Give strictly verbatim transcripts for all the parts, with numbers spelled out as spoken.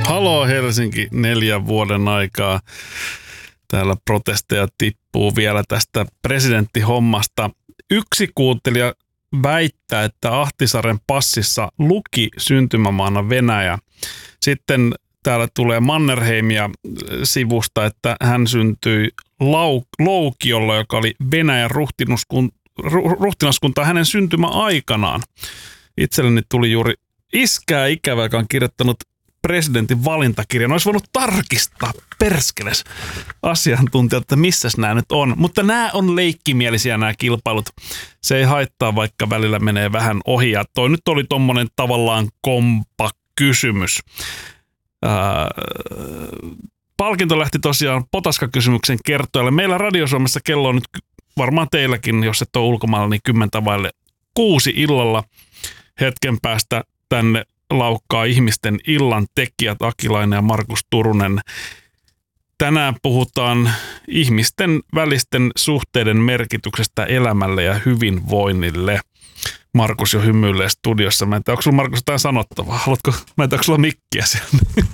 Haloo Helsinki, neljän vuoden aikaa. Täällä protesteja tippuu vielä tästä presidenttihommasta. Yksi kuuntelija väittää, että Ahtisaaren passissa luki syntymämaana Venäjä. Sitten täällä tulee Mannerheimia sivusta, että hän syntyi Lau- Loukiolla, joka oli Venäjän ruhtinaskunta hänen syntymäaikanaan. Itselleni tuli juuri iskää ikävä, joka on kirjoittanut presidentin valintakirjan. Olisi voinut tarkistaa, perskeles, asiantuntijat, että missäs nämä nyt on. Mutta nämä on leikkimielisiä nämä kilpailut. Se ei haittaa, vaikka välillä menee vähän ohi. Ja toi nyt oli tommonen tavallaan kompa kysymys. Ää, palkinto lähti tosiaan Potaska-kysymyksen kertojalle. Meillä Radio Suomessa kello on nyt varmaan teilläkin, jos et ole ulkomailla, niin kymmentä vaille kuusi illalla. Hetken päästä tänne laukkaa ihmisten illan tekijät Akilainen ja Markus Turunen. Tänään puhutaan ihmisten välisten suhteiden merkityksestä elämälle ja hyvinvoinnille. Markus jo hymyilee studiossa. Mä en tiedä, onko sulla Markus jotain sanottavaa? Haluatko, mä en tiedä, onko sulla mikkiä siellä?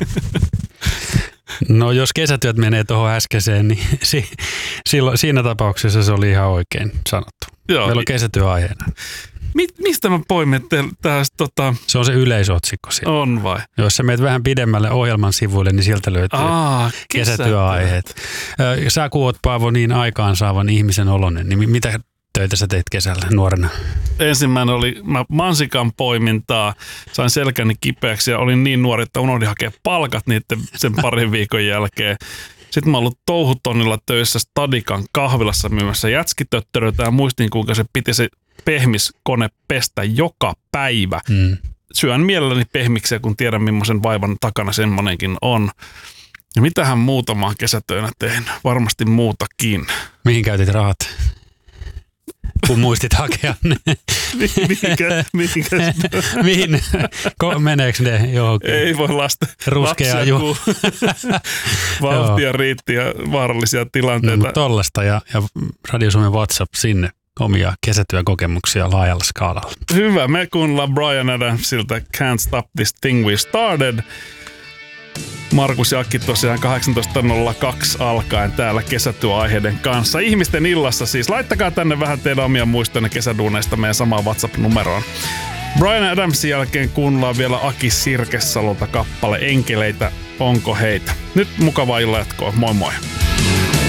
No jos kesätyöt menee tuohon äskeiseen, niin si, silloin, siinä tapauksessa se oli ihan oikein sanottu. Joo. Meillä on kesätyöaiheena. Mi, mistä mä poimin tästä? Tota... Se on se yleisotsikko siellä. On vai? Jos sä meet vähän pidemmälle ohjelman sivuille, niin sieltä löytyy Aa, kesätyöaiheet. Sä kun oot, Paavo, niin aikaansaavan ihmisen oloinen, niin mitä töitä sä teit kesällä nuorena? Ensimmäinen oli mä mansikan poimintaa, sain selkäni kipeäksi ja olin niin nuori, että unohdin hakea palkat niiden sen parin viikon jälkeen. Sitten mä oon ollut touhutonnilla töissä Stadikan kahvilassa myymässä jätskitöttöröitä ja muistin, kuinka se piti se pehmiskone pestä joka päivä. Mm. Syön mielelläni pehmiksiä, kun tiedän, millaisen vaivan takana semmonenkin on. Ja mitähän muutamaan kesätöinä tein? Varmasti muutakin. Mihin käytit rahat? Kun muistit hakea ne. Mihinkä? Mihinkä? Mihin? Meneekö ne johonkin? Ei voi lasta. Ruskea ju. Vauhtia riitti ja vaarallisia tilanteita. No, tollasta ja, ja Radio Suomen WhatsApp sinne omia kesätyökokemuksia laajalla skaalalla. Hyvä. Me kuunnellaan Bryan Adamsilta Can't Stop This Thing We Started. Markus ja Akki tosiaan kahdeksantoista nolla kaksi alkaen täällä kesätyöaiheiden kanssa. Ihmisten illassa siis. Laittakaa tänne vähän teidän omia muistoja kesäduuneista meidän samaan WhatsApp-numeroon. Bryan Adamsin jälkeen kuunnellaan vielä Aki Sirkesalolta kappale Enkeleitä, onko heitä. Nyt mukavaa illan jatkoa. Moi moi.